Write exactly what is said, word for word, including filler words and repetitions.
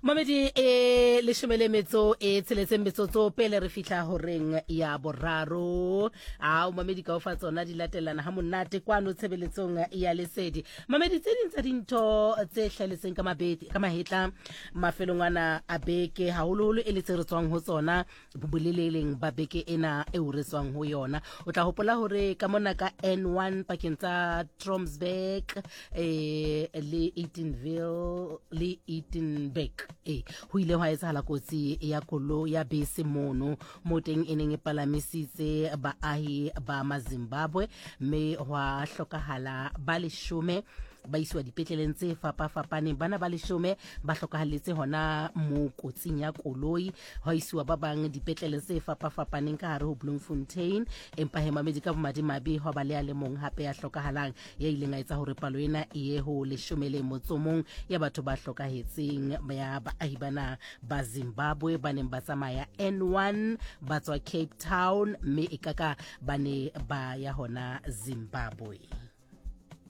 Mamedi e leshome metso e tsheletseng metsotso pele re fihla horeng ya boraro. A o mamedi ka ofa tsona di latelana ha monate kwano tshebeletsong ya lesedi. Mamedi tse ding tsa dintho tse hlaletseng ka mabedi ka mahetla mafelongwana a beke haholoholo e le tse re tswang ho tsona boleleleng ba beke ena e o re tswang ho yona. O tla hopola hore ka mona ka N one pakeng tsa Tromsburg eh le Eatonville le Eatonbeck eh ho ile hwa etsahala kotsi ya kolo ya bese mono mo teng e neng e palamisitse baahi ba Mazimbabwe mme hwa hlokahala ba leshome ba iswa dipetleleng tse fapa fapaneng. Bana ba leshome ba hlokahalletse hona mo kotsing ya koloi ho iswa ba bang dipetlele tse fapa fapaneng ka hare ho Bloemfontein. Empa he mamedi ka bomadimabe ho ba le a le mong hape ya hlokahalang ya ileng a etsa hore palo ena e ye ho leshome le motsomong ya batho ba hlokahetseng ya baahi bana ba Zimbabwe ba neng ba tsamaya N one ba tswa Cape Town mme e kaka ba ne ba ya hona Zimbabwe.